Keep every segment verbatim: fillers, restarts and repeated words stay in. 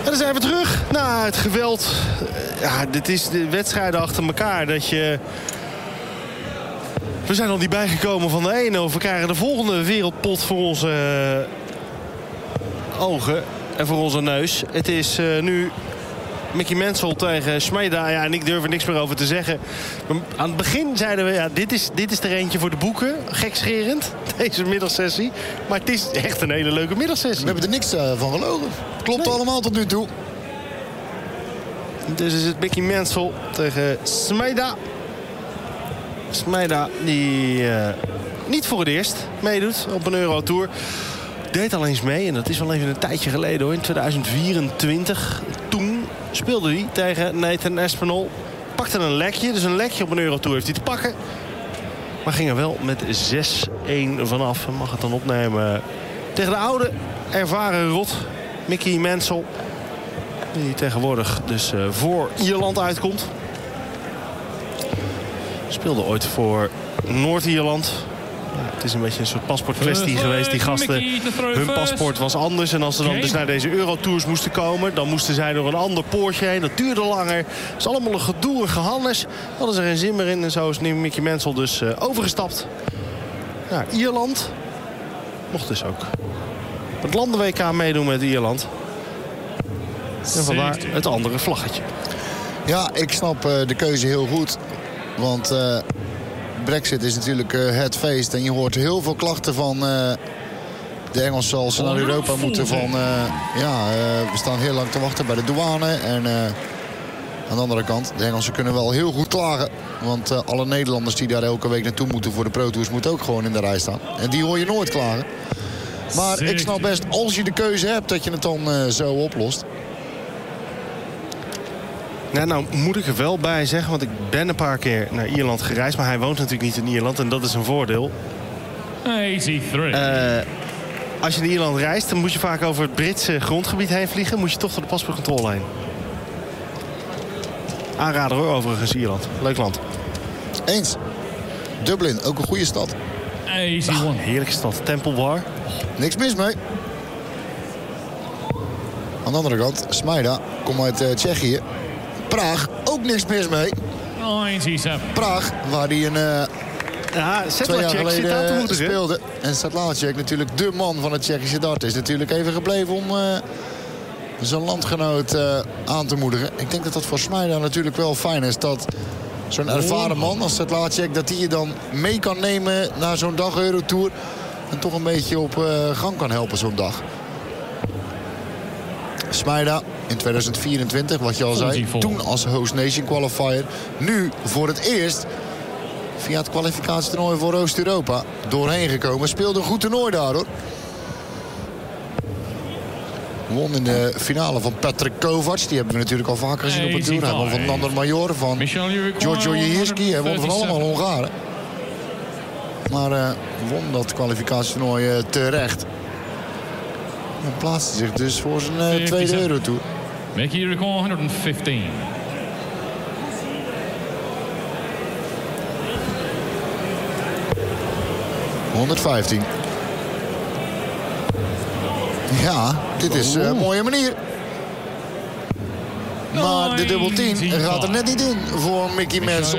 En dan zijn we terug na het geweld. Ja, dit is de wedstrijden achter elkaar. Dat je... We zijn nog niet bijgekomen van de ene. We krijgen de volgende wereldpot voor onze uh, ogen en voor onze neus. Het is uh, nu Mickey Menzel tegen Smeda. Ja, en ik durf er niks meer over te zeggen. Aan het begin zeiden we, ja, dit is, dit is er eentje voor de boeken. Gekscherend, deze middagsessie. Maar het is echt een hele leuke middagsessie. We hebben er niks uh, van gelogen. Klopt nee. allemaal tot nu toe. Dus is het Mickey Menzel tegen Smeda. Smeda die uh, niet voor het eerst meedoet op een Eurotour. Deed al eens mee en dat is wel even een tijdje geleden hoor. In tweeduizend vierentwintig. Toen speelde hij tegen Nathan Aspinall. Pakte een lekje, dus een lekje op een Eurotour heeft hij te pakken. Maar ging er wel met zes-een vanaf. Mag het dan opnemen tegen de oude ervaren rot Mickey Menzel. Die tegenwoordig dus uh, voor Ierland uitkomt. Speelde ooit voor Noord-Ierland. Ja, het is een beetje een soort paspoortkwestie geweest. Die gasten, hun paspoort was anders. En als ze dan dus naar deze Eurotours moesten komen... dan moesten zij door een ander poortje heen. Dat duurde langer. Het is allemaal een gedoe, een gehannes. Hadden ze geen zin meer in. En zo is nu Mickey Menzel dus uh, overgestapt. Ja, Ierland mocht dus ook het landen-W K meedoen met Ierland. En vandaar het andere vlaggetje. Ja, ik snap uh, de keuze heel goed. Want uh, Brexit is natuurlijk uh, het feest. En je hoort heel veel klachten van uh, de Engelsen als ze naar Europa moeten. Van, uh, ja, uh, we staan heel lang te wachten bij de douane. En uh, aan de andere kant, de Engelsen kunnen wel heel goed klagen. Want uh, alle Nederlanders die daar elke week naartoe moeten voor de Pro Tours moeten ook gewoon in de rij staan. En die hoor je nooit klagen. Maar ik snap best, als je de keuze hebt, dat je het dan uh, zo oplost. Ja, nou moet ik er wel bij zeggen, want ik ben een paar keer naar Ierland gereisd. Maar hij woont natuurlijk niet in Ierland en dat is een voordeel. eenennegentig. Uh, als je naar Ierland reist, dan moet je vaak over het Britse grondgebied heen vliegen. Moet je toch door de paspoortcontrole heen. Aanrader hoor, overigens Ierland. Leuk land. Eens. Dublin, ook een goede stad. eenennegentig. Ah, heerlijke stad. Temple Bar. Niks mis mee. Aan de andere kant, Smeda, kom uit uh, Tsjechië. Praag, ook niks mis mee. eenennegentig. Praag, waar hij een uh, ja, twee jaar geleden te speelde. En Sedlacek, natuurlijk de man van het Tsjechische dart, is natuurlijk even gebleven om uh, zijn landgenoot uh, aan te moedigen. Ik denk dat dat voor Smeda natuurlijk wel fijn is. Dat zo'n ervaren man als Sedlacek, dat hij je dan mee kan nemen naar zo'n dag Eurotour. En toch een beetje op uh, gang kan helpen zo'n dag. Smeda in tweeduizend vierentwintig, wat je al zei, toen als host nation qualifier. Nu voor het eerst via het kwalificatietoernooi voor Oost-Europa doorheen gekomen. Speelde een goed toernooi daar hoor. Won in de finale van Patrick Kovac. Die hebben we natuurlijk al vaker gezien op het tour. Hij won van Nander Major, van Giorgio Jehirski. Hij won van allemaal Hongaren. Maar uh, won dat kwalificatietoernooi uh, terecht. Hij plaatste zich dus voor zijn uh, tweede Eurotour. Mickey record honderdvijftien. honderdvijftien. Ja, dit is uh, een mooie manier. Maar de dubbel tien gaat er net niet in voor Mickey Menzel.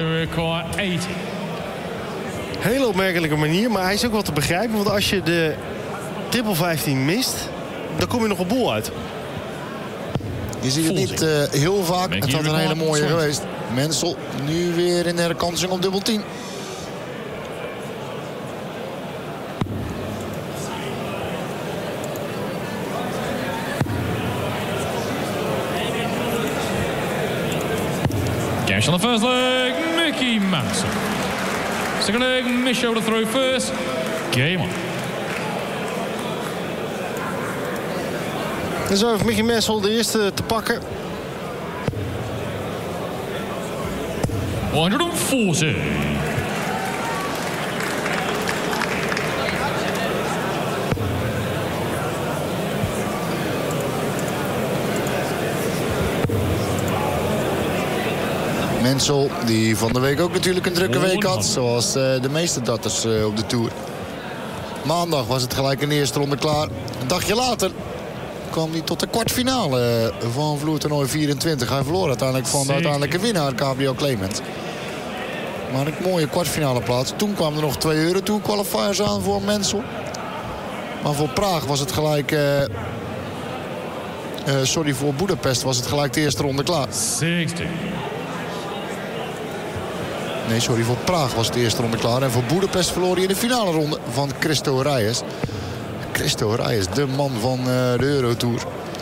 Hele opmerkelijke manier, maar hij is ook wel te begrijpen. Want als je de triple vijftien mist, dan kom je nog op boel uit. Je ziet het niet uh, heel vaak. Het had een hele mooie geweest. Menzel nu weer in de herkansing op dubbel tien. Cash on the first leg, Mickey Menzel. Second leg, Micho to throw first. Game on. En zo heeft Mickey Menzel de eerste te pakken. honderdveertig. Menzel, die van de week ook natuurlijk een drukke week had. Zoals uh, de meeste darters uh, op de Tour. Maandag was het gelijk in de eerste ronde klaar. Een dagje later kwam hij tot de kwartfinale van vloertoernooi vierentwintig. Hij verloor uiteindelijk van de uiteindelijke winnaar, Gabriel Clement. Maar een mooie kwartfinale plaats. Toen kwamen er nog twee Eurotour qualifiers aan voor Mensel. Maar voor Praag was het gelijk... Uh, uh, sorry, voor Boedapest was het gelijk de eerste ronde klaar. zestig. Nee, sorry, voor Praag was het de eerste ronde klaar. En voor Boedapest verloor hij in de finale ronde van Christo Reyes. Christo Reyes, de man van uh, de Eurotour.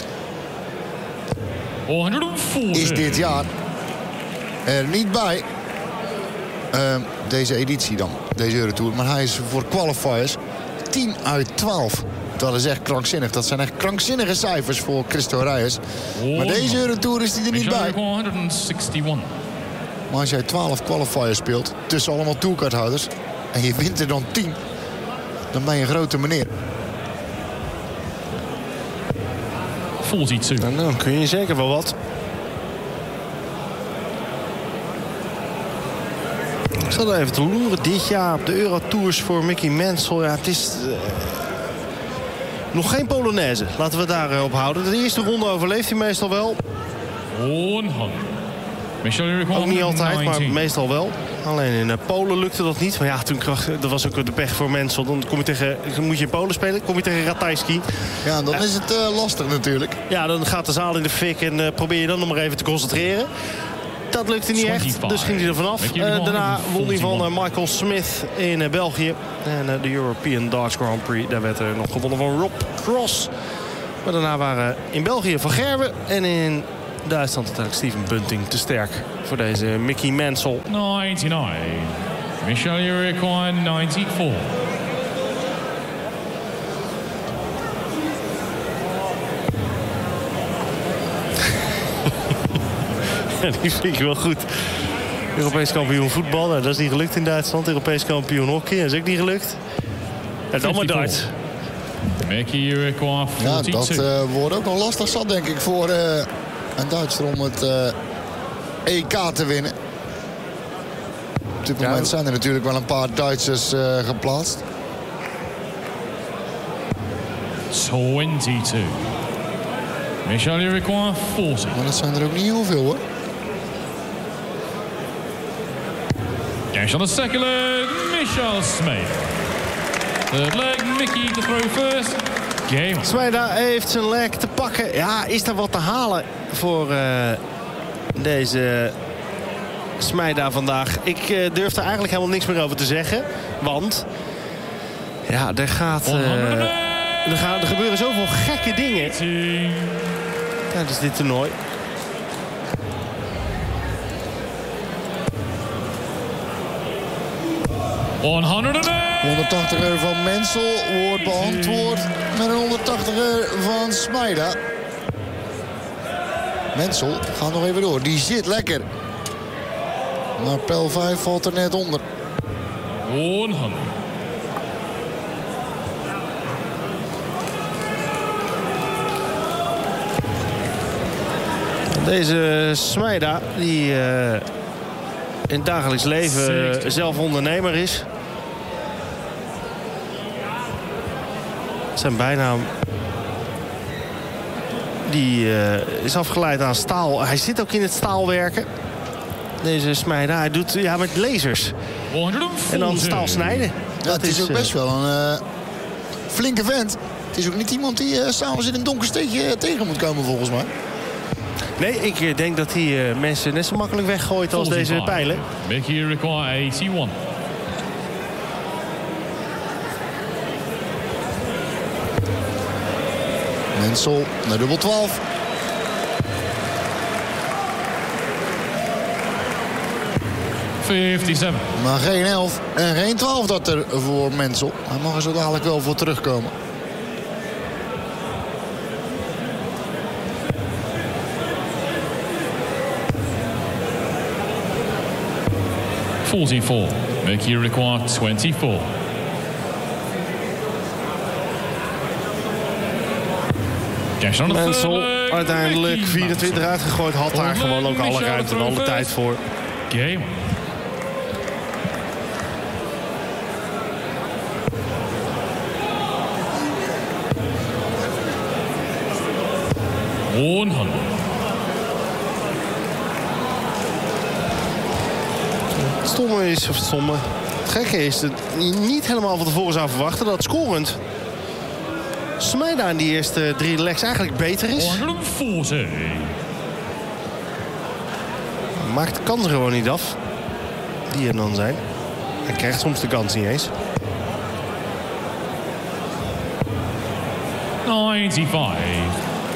honderdveertig. Is dit jaar er niet bij. Uh, deze editie dan, deze Eurotour. Maar hij is voor qualifiers tien uit twaalf. Dat is echt krankzinnig. Dat zijn echt krankzinnige cijfers voor Christo Reyes. Maar deze Eurotour is hij er niet bij. honderdeenenzestig. Maar als jij twaalf qualifiers speelt, tussen allemaal tourcardhouders, en je wint er dan tien, dan ben je een grote meneer. vierentwintig. En dan kun je zeker wel wat. Ik zat even te loeren dit jaar op de Eurotours voor Mickey Mansell. Ja, het is uh, nog geen Polonaise. Laten we het daarop uh, houden. De eerste ronde overleeft hij meestal wel. honderd. Ook niet altijd, maar meestal wel. Alleen in uh, Polen lukte dat niet. Maar ja, toen kracht, dat was ook de pech voor Mansell. Dan kom je tegen, moet je in Polen spelen, kom je tegen Ratajski. Ja, dan uh, is het uh, lastig natuurlijk. Ja, dan gaat de zaal in de fik en uh, probeer je dan nog maar even te concentreren. Dat lukte niet echt, dus ging hij er vanaf. Uh, daarna won hij van uh, Michael Smith in uh, België. En uh, de European Darts Grand Prix, daar werd er nog gewonnen van Rob Cross. Maar daarna waren in België Van Gerwen en in Duitsland uiteindelijk Steven Bunting te sterk voor deze Mickey Mansell. negenennegentig. Michel Iroquois, vierentachtig. Die vind ik wel goed. Europees kampioen voetbal, nou, dat is niet gelukt in Duitsland. Europees kampioen hockey, dat is ook niet gelukt. Het is allemaal darts. Mickey Iroquois, Ja, vierentwintig. dat uh, wordt ook nog lastig zat, denk ik, voor uh, een Duitser om het uh, E K te winnen. Op dit moment ja, zijn er natuurlijk wel een paar Duitsers uh, geplaatst. tweeëntwintig. Michel Iroquois, veertig. Maar dat zijn er ook niet heel veel, hoor. Cash on the second leg, Michel Smeeda. Third leg, Mickey to throw first. Game. Smeeda heeft zijn leg te pakken. Ja, is er wat te halen voor uh, deze Smeida vandaag? Ik uh, durf er eigenlijk helemaal niks meer over te zeggen. Want ja, er gaat... Uh, er, gaan, er gebeuren zoveel gekke dingen tijdens dit toernooi. honderdtachtig euro van Mansell wordt beantwoord met een honderdtachtig euro van Smeida. Mansell gaat nog even door. Die zit lekker. Maar pijl vijf valt er net onder. honderd. Deze Smeida, die uh, in het dagelijks leven uh, zelf ondernemer is. Zijn bijnaam die uh, is afgeleid aan staal. Hij zit ook in het staal werken. Deze Smeida, hij doet ja, met lasers. En dan staal snijden. Ja, het is ook best wel een uh, flinke vent. Het is ook niet iemand die uh, s'avonds in een donker steekje tegen moet komen, volgens mij. Nee, ik denk dat hij uh, mensen net zo makkelijk weggooit als deze pijlen. Mickey Iroquois, eenennegentig. Mansell naar dubbel twaalf. vijfenzeventig. Maar geen elf en geen twaalf dat er voor Mansell. Hij mag er zo dadelijk wel voor terugkomen. vijfenveertig. Mickey Iroquois, vierentwintig. Mansell uiteindelijk vierentwintig uitgegooid. Had daar gewoon ook alle ruimte en alle tijd voor. Game. honderd. Het stomme is, of het stomme, het gekke is dat je niet helemaal van tevoren zou verwachten dat scorend Smeida in die eerste drie legs eigenlijk beter is. honderdveertig. Maakt de kans er gewoon niet af. Die er dan zijn. Hij krijgt soms de kans niet eens. negenennegentig.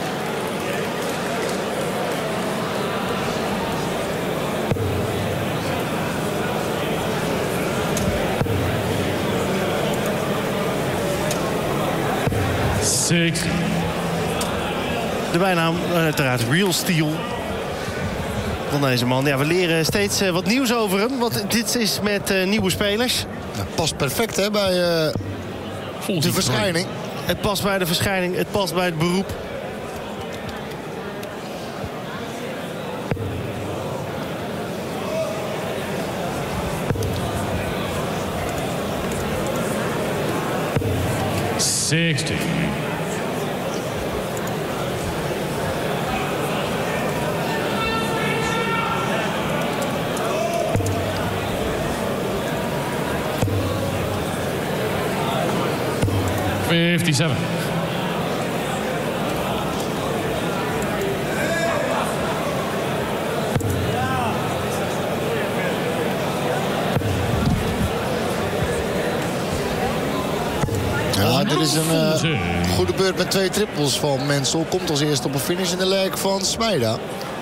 zestig. De bijnaam, uiteraard Real Steel van deze man. Ja, we leren steeds uh, wat nieuws over hem. Want dit is met uh, nieuwe spelers. Dat past perfect hè, bij uh, de verschijning. Het past bij de verschijning. Het past bij het beroep. zestig. vijfenvijftig. Ja, dit is een uh, goede beurt met twee trippels van Mensel. Komt als eerste op een finish in de leg van Smeida.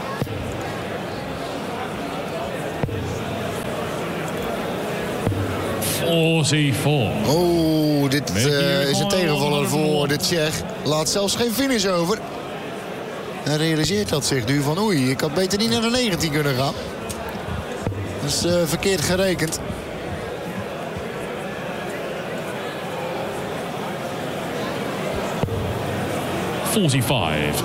vierenveertig. Oh, dit uh, is een tegenvaller voor de Tsjech. Laat zelfs geen finish over. En realiseert dat zich nu van oei, ik had beter niet naar de negentien kunnen gaan. Dat is uh, verkeerd gerekend. vijfenveertig.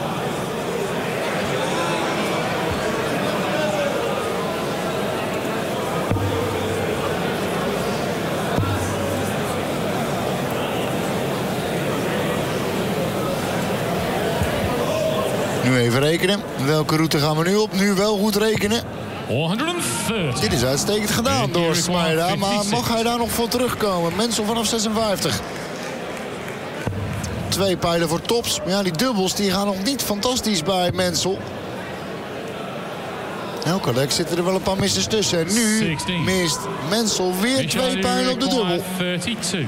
Nu even rekenen. Welke route gaan we nu op? Nu wel goed rekenen. honderddertig. Dit is uitstekend gedaan door Smeida. Maar mag hij daar nog voor terugkomen? Mensel vanaf zesenvijftig. Twee pijlen voor tops. Maar ja, die dubbels die gaan nog niet fantastisch bij Mensel. Elke leg zitten er wel een paar missers tussen. En nu zestien. Mist Mensel weer twee pijlen op de dubbel. drieëndertig.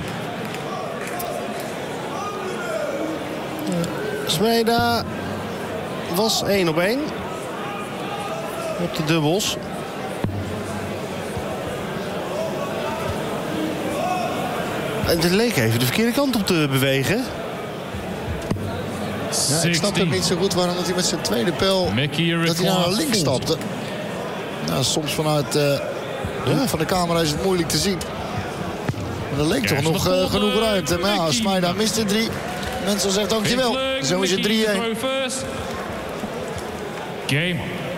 Smeida was één op één. Op de dubbels. En het leek even de verkeerde kant op te bewegen. Ja, ik snap ook niet zo goed waarom dat hij met zijn tweede pijl dat hij naar links stapte. Nou, soms vanuit uh, ja. van de camera is het moeilijk te zien. Maar er leek toch nog uh, genoeg ruimte. Maar ja, Smeida mist er drie. Mensel zegt dankjewel. Zo is het drie-één. Game.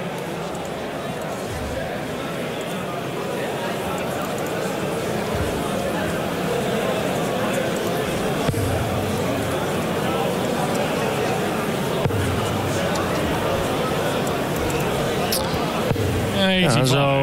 Ja, zo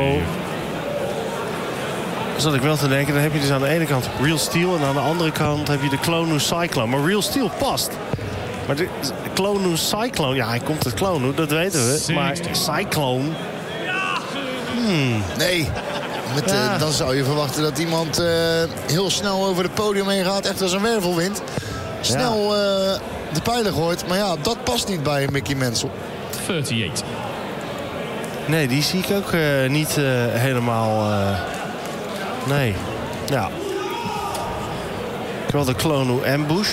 zat ik wel te denken. Dan heb je dus aan de ene kant Real Steel en aan de andere kant heb je de Clonu Cyclone. Maar Real Steel past. Maar de Clonu Cyclone, ja, hij komt uit Clonu, dat weten we. Maar Cyclone... Hmm. Nee, met, ja. uh, dan zou je verwachten dat iemand uh, heel snel over het podium heen gaat. Echt als een wervelwind. Snel uh, de pijlen gooit. Maar ja, dat past niet bij Mickey Mensel. vijfenveertig. Nee, die zie ik ook uh, niet uh, helemaal... Uh, nee. Ja. Ik wil de Clonu Ambush.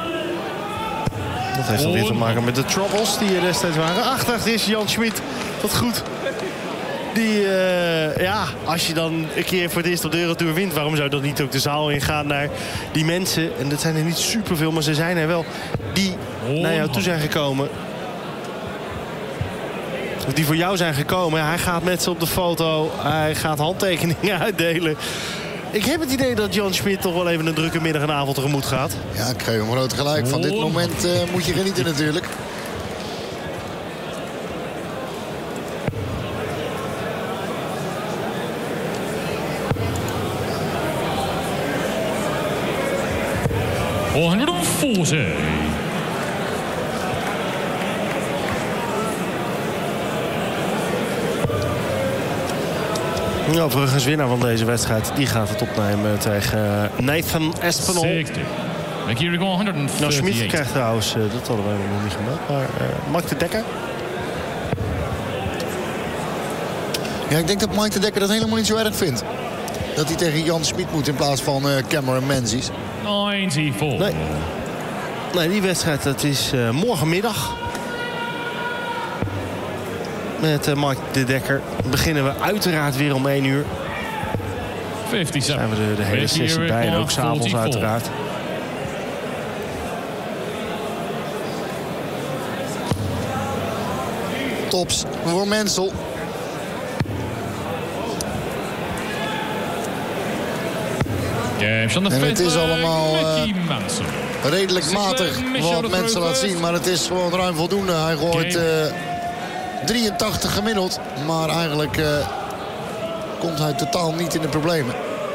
Dat heeft alweer te maken met de troubles die er destijds waren. Achter is Jan Schmid. Wat goed. Die, uh, ja, als je dan een keer voor het eerst op de Eurotour wint... waarom zou dan niet ook de zaal ingaan naar die mensen? En dat zijn er niet superveel, maar ze zijn er wel. Die naar jou toe zijn gekomen. Of die voor jou zijn gekomen. Ja, hij gaat met ze op de foto. Hij gaat handtekeningen uitdelen. Ik heb het idee dat Jan Schmid toch wel even een drukke middag en avond tegemoet gaat. Ja, ik geef hem groot gelijk. Van dit moment uh, moet je genieten natuurlijk. honderdveertig. Ja, overigens winnaar van deze wedstrijd. Die gaat het opnemen tegen Nathan Espinal. zestig. Mickey Rico honderdvijfenveertig. Nou, Schmid krijgt trouwens, uh, dat hadden wij nog niet gemeld, maar uh, Mike de Dekker. Ja, ik denk dat Mike de Dekker dat helemaal niet zo erg vindt. Dat hij tegen Jan Schmid moet in plaats van uh, Cameron Menzies. negenennegentig. Nee. nee, die wedstrijd dat is uh, morgenmiddag. Met uh, Mike de Dekker beginnen we uiteraard weer om één uur. vijfenvijftig. Zijn we de, de hele sessie bij en ook s'avonds uiteraard. Tops voor Mensel. En het is allemaal uh, redelijk matig wat Mensel laat zien. Maar het is gewoon ruim voldoende. Hij gooit uh, drieëntachtig gemiddeld. Maar eigenlijk uh, komt hij totaal niet in de problemen.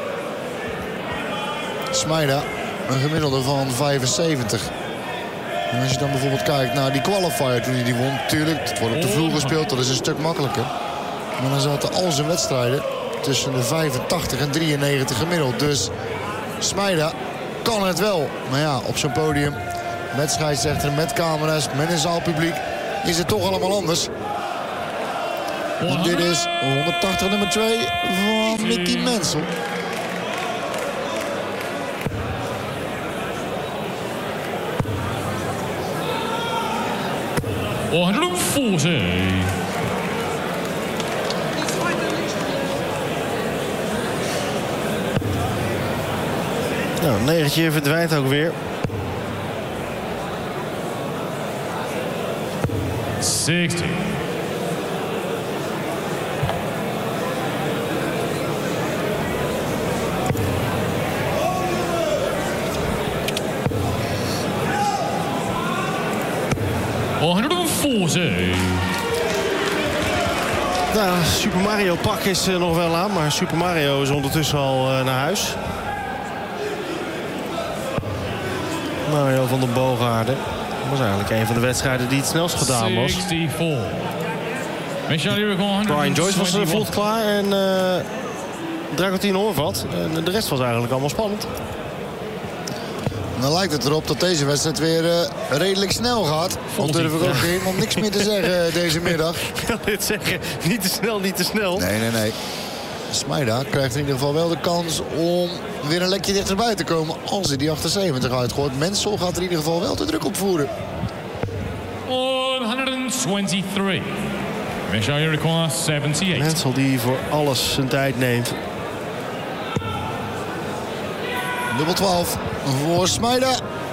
Smyda, een gemiddelde van vijfenzeventig. En als je dan bijvoorbeeld kijkt naar die qualifier toen hij die won. Tuurlijk, het wordt op de vloer gespeeld. Dat is een stuk makkelijker. Maar dan zaten al zijn wedstrijden tussen de vijfentachtig en drieënnegentig gemiddeld. Dus Smyda kan het wel. Maar ja, op zo'n podium met scheidsrechter, met camera's, met een zaalpubliek is het toch allemaal anders. En dit is honderdtachtig nummer twee van Mickey Mensel. honderdveertig. Nou, negentje verdwijnt ook weer. zestig. honderdveertig. Nou, Super Mario pak is uh, nog wel aan, maar Super Mario is ondertussen al uh, naar huis. Mario van der Boogaarde. Dat was eigenlijk een van de wedstrijden die het snelst gedaan was. Brian Joyce was er vlot klaar en uh, Dragutin Horvat. En de rest was eigenlijk allemaal spannend. Dan lijkt het erop dat deze wedstrijd weer uh, redelijk snel gaat. Al durf ik ook helemaal niks meer te zeggen deze middag. Ik wil dit zeggen, niet te snel, niet te snel. Nee, nee, nee. Smyda krijgt in ieder geval wel de kans om weer een lekje dichterbij te komen als hij die achtenzeventig uitgooit. Mensel gaat er in ieder geval wel de druk opvoeren. honderdtwenty-three. Michel Jericho zevenenzeventig. Mensel die voor alles zijn tijd neemt. Dubbel twaalf voor Smyda.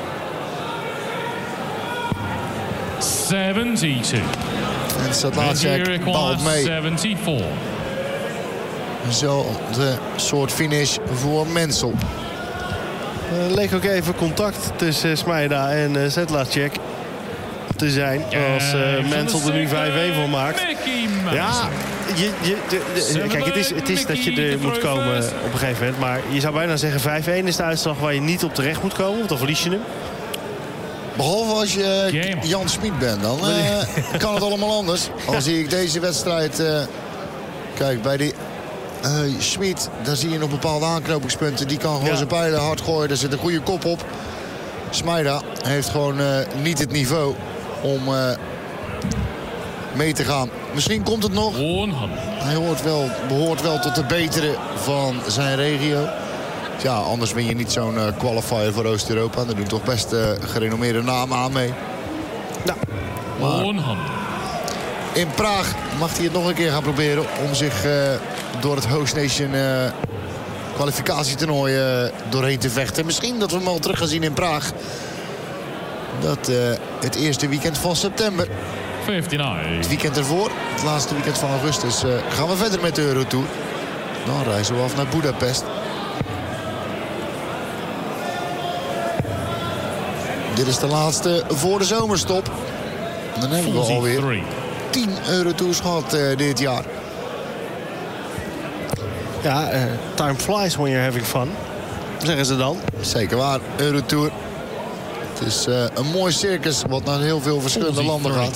zevenenzeventig. En Sedlacek baalt mee. zevenenzeventig. Zo'nzelfde soort finish voor Mensel. Uh, leek ook even contact tussen Smyda en uh, Sedlacek te zijn. Als uh, Mensel er nu vijf-een voor maakt. Ja, je, je, de, de, kijk, het is, het is dat je er moet komen op een gegeven moment. Maar je zou bijna zeggen vijf-een is de uitslag waar je niet op terecht moet komen. Want dan verlies je hem. Behalve als je Jan Schmid bent, dan uh, kan het allemaal anders. Al zie ik deze wedstrijd... Uh, kijk, bij die uh, Schmid, daar zie je nog bepaalde aanknopingspunten. Die kan gewoon ja. zijn pijlen hard gooien, daar zit een goede kop op. Smyda heeft gewoon uh, niet het niveau om uh, mee te gaan. Misschien komt het nog. Hij hoort wel, behoort wel tot de betere van zijn regio. Ja, anders ben je niet zo'n uh, qualifier voor Oost-Europa. Daar doen toch best uh, gerenommeerde namen aan mee. Nou, maar in Praag mag hij het nog een keer gaan proberen om zich uh, door het Host Nation uh, kwalificatietoernooi uh, doorheen te vechten. Misschien dat we hem al terug gaan zien in Praag. Dat uh, het eerste weekend van september. vijfennegentig. Het weekend ervoor, het laatste weekend van augustus, uh, gaan we verder met de Eurotour. Dan reizen we af naar Budapest. Dit is de laatste voor de zomerstop. En dan hebben we alweer tien Eurotours gehad uh, dit jaar. Ja, uh, time flies when you're having fun. Zeggen ze dan. Zeker waar. Eurotour Het is uh, een mooi circus wat naar heel veel verschillende landen gaat.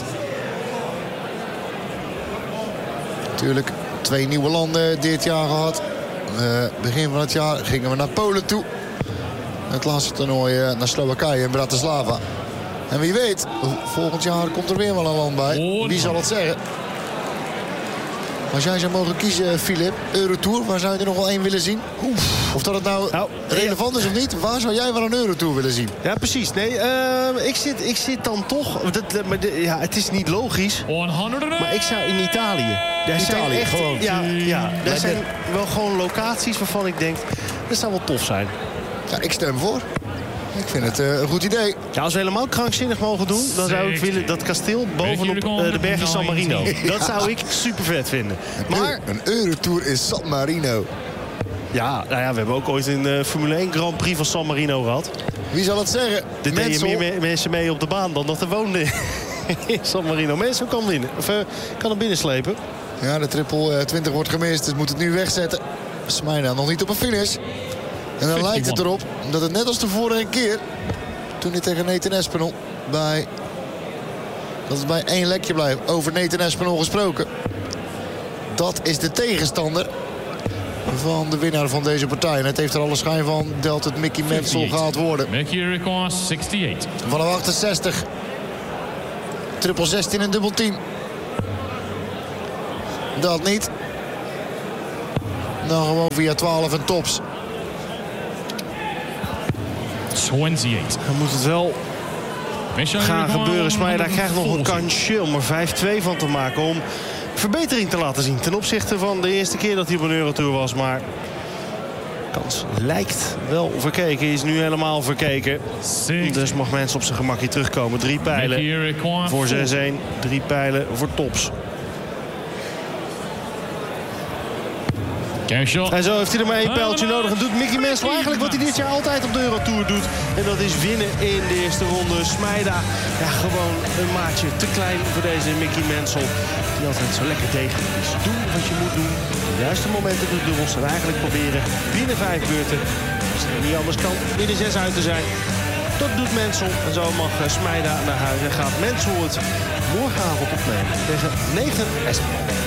Natuurlijk twee nieuwe landen dit jaar gehad. Uh, begin van het jaar gingen we naar Polen toe. Het laatste toernooi uh, naar Slowakije en Bratislava. En wie weet, volgend jaar komt er weer wel een land bij. Wie zal het zeggen? Als jij zou mogen kiezen, Filip, Eurotour, waar zou je er nog wel één willen zien? Oef. Of dat het nou, nou relevant is of niet, waar zou jij wel een Eurotour willen zien? Ja, precies. Nee, uh, ik, zit, ik zit dan toch... Dat, maar de, ja, het is niet logisch. Maar ik zou in Italië. Daar Italië, zijn echt, gewoon. Ja, ja, daar zijn wel gewoon locaties waarvan ik denk, dat zou wel tof zijn. Ja, ik stem voor. Ik vind het uh, een goed idee. Ja, als we helemaal krankzinnig mogen doen, dan zou ik willen dat kasteel bovenop uh, de berg in San Marino. Dat zou ik super vet vinden. Maar een Eurotour in San Marino. Ja, nou ja, we hebben ook ooit een uh, Formule één Grand Prix van San Marino gehad. Wie zal het zeggen? Er deden meer me mensen mee op de baan dan dat er woonden in San Marino. Mensen kan winnen. Of uh, kan hem binnenslepen. Ja, de triple twintig wordt gemist, dus moet het nu wegzetten. Smijna nog niet op een finish. En dan lijkt het erop dat het net als de vorige keer, toen hij tegen Nathan Espinel bij, dat het bij één lekje blijft. Over Nathan Espinel gesproken. Dat is de tegenstander van de winnaar van deze partij. En het heeft er alle schijn van dat het Mickey Menzel gaat worden. Mickey requires zesenzestig. Vanaf achtenzestig. Triple zestien en dubbel tien. Dat niet. Dan gewoon via twaalf en tops. tweeëntwintig. Dan moet het wel Mission gaan gebeuren. Smijda krijgt nog een kansje om er vijf twee van te maken. Om verbetering te laten zien ten opzichte van de eerste keer dat hij op een Eurotour was. Maar de kans lijkt wel verkeken. Is nu helemaal verkeken. Dus mag mensen op zijn gemakje terugkomen. Drie pijlen voor zes één. Drie pijlen voor tops. En zo heeft hij er maar één pijltje nodig. En doet Mickey Menzel eigenlijk wat hij dit jaar altijd op de Eurotour doet. En dat is winnen in de eerste ronde. Smijda, ja, gewoon een maatje te klein voor deze Mickey Menzel. Die altijd zo lekker degelijk is. Doe wat je moet doen. De juiste momenten doet dubbels. En eigenlijk proberen binnen vijf beurten, als het niet anders kan, binnen zes uit te zijn. Dat doet Menzel. En zo mag Smijda naar huis. En gaat Menzel het morgenavond opnemen tegen Nathan Espinel.